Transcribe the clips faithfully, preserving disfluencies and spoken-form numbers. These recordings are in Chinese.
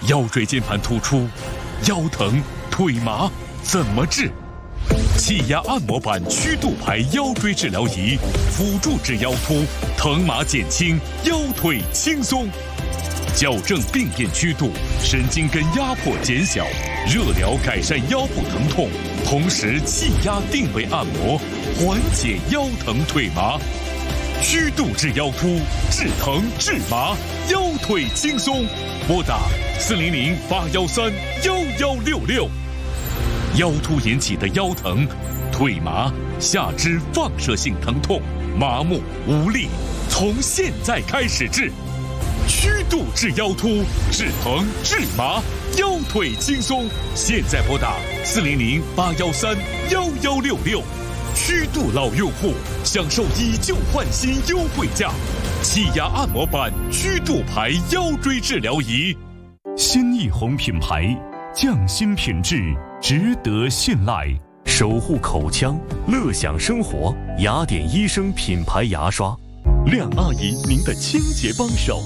腰椎间盘突出、腰疼、腿麻怎么治？气压按摩板曲度牌腰椎治疗仪，辅助治腰突，疼麻减轻，腰腿轻松。矫正病变曲度，神经根压迫减小，热疗改善腰部疼痛，同时气压定位按摩，缓解腰疼腿麻。曲度治腰突，治疼治麻，腰腿轻松。拨打四零零八幺三幺幺六六。腰突引起的腰疼、腿麻、下肢放射性疼痛、麻木无力，从现在开始治。曲度治腰突，治疼治麻，腰腿轻松。现在拨打四零零八幺三幺幺六六。曲度老用户享受以旧换新优惠价，气压按摩板曲度牌腰椎治疗仪。 新艺红品牌，匠心品质，值得信赖。守护口腔，乐享生活。雅典医生品牌牙刷，亮阿姨您的清洁帮手。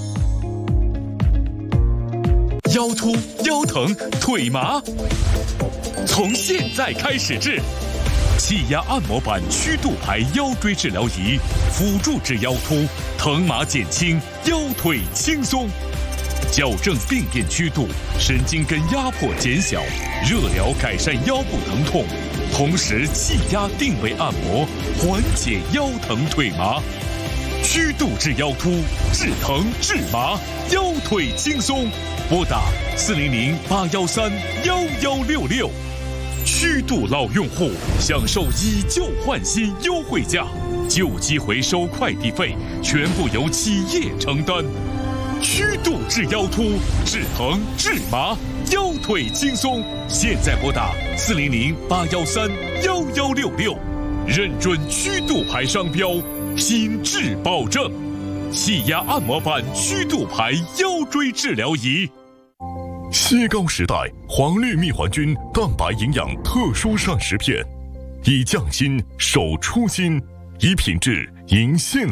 腰突、腰疼、腿麻，从现在开始治。气压按摩板曲度牌腰椎治疗仪，辅助治腰突，疼麻减轻，腰腿轻松。矫正病变曲度，神经根压迫减小，热疗改善腰部疼痛，同时气压定位按摩，缓解腰疼腿麻。曲度治腰突，治疼治麻，腰腿轻松。拨打四零零八幺三幺幺六六。曲度老用户享受以旧换新优惠价，旧机回收快递费全部由企业承担。曲度治腰突，治疼治麻，腰腿轻松。现在拨打四零零八幺三幺幺六六，认准曲度牌商标，品质保证。气压按摩板曲度牌腰椎治疗仪。 西高时代黄绿蜜环菌蛋白营养特殊膳食片，以匠心守初心，以品质迎现